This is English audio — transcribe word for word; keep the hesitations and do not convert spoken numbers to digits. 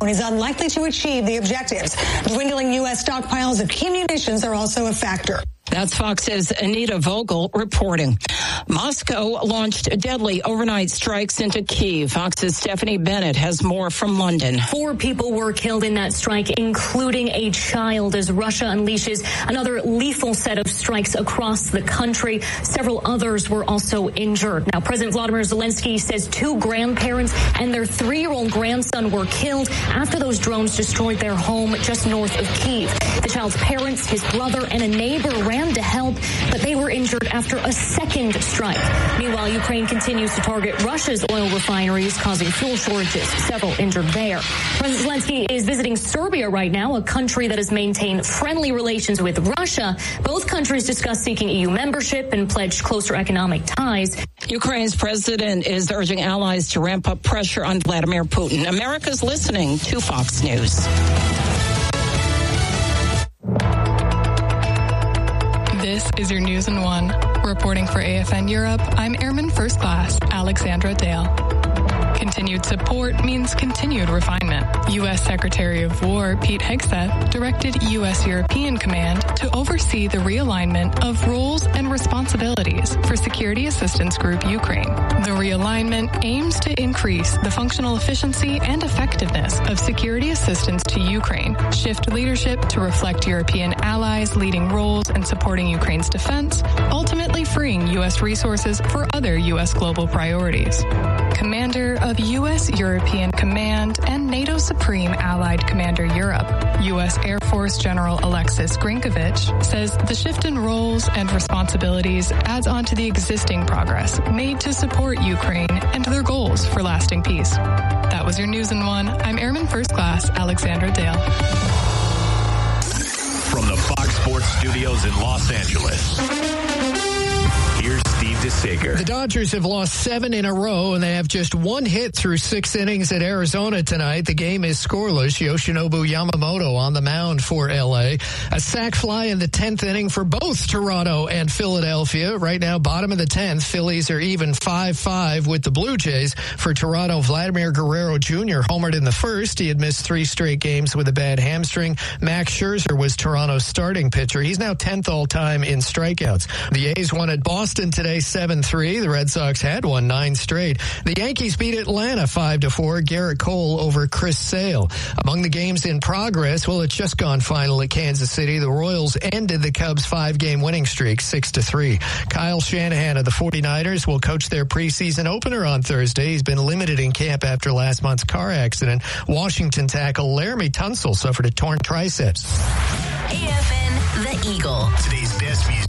is unlikely to achieve the objectives. Dwindling U S stockpiles of key munitions are also a factor. That's Fox's Anita Vogel reporting. Moscow launched deadly overnight strikes into Kyiv. Fox's Stephanie Bennett has more from London. Four people were killed in that strike, including a child, as Russia unleashes another lethal set of strikes across the country. Several others were also injured. Now, President Vladimir Zelensky says two grandparents and their three-year-old grandson were killed after those drones destroyed their home just north of Kyiv. The child's parents, his brother, and a neighbor ran to help, but they were injured after a second strike. Meanwhile, Ukraine continues to target Russia's oil refineries, causing fuel shortages, several injured there. President Zelensky is visiting Serbia right now, a country that has maintained friendly relations with Russia. Both countries discussed seeking E U membership and pledged closer economic ties. Ukraine's president is urging allies to ramp up pressure on Vladimir Putin. America's listening to Fox News. This is your News in One. Reporting for A F N Europe, I'm Airman First Class Alexandra Dale. Continued support means continued refinement. U S Secretary of War Pete Hegseth directed U S European Command to oversee the realignment of roles and responsibilities for Security Assistance Group Ukraine. The realignment aims to increase the functional efficiency and effectiveness of security assistance to Ukraine, shift leadership to reflect European allies' leading roles in supporting Ukraine's defense, ultimately freeing U S resources for other U S global priorities. Commander of U S European Command and NATO Supreme Allied Commander Europe, U S Air Force General Alexis Grinkovich, says the shift in roles and responsibilities adds on to the existing progress made to support Ukraine and their goals for lasting peace. That was your News in One. I'm Airman First Class Alexandra Dale. From the Fox Sports Studios in Los Angeles, here's Steve DeSager. The Dodgers have lost seven in a row, and they have just one hit through six innings at Arizona tonight. The game is scoreless. Yoshinobu Yamamoto on the mound for L A. A sac fly in the tenth inning for both Toronto and Philadelphia. Right now, bottom of the tenth, Phillies are even five five with the Blue Jays. For Toronto, Vladimir Guerrero Junior homered in the first. He had missed three straight games with a bad hamstring. Max Scherzer was Toronto's starting pitcher. He's now tenth all-time in strikeouts. The A's won at Boston today seven three. The Red Sox had won nine straight. The Yankees beat Atlanta five to four. Garrett Cole over Chris Sale. Among the games in progress, well, it's just gone final at Kansas City. The Royals ended the Cubs' five-game winning streak six to three. Kyle Shanahan of the forty-niners will coach their preseason opener on Thursday. He's been limited in camp after last month's car accident. Washington tackle Laramie Tunsil suffered a torn triceps. A F N, The Eagle. Today's best music.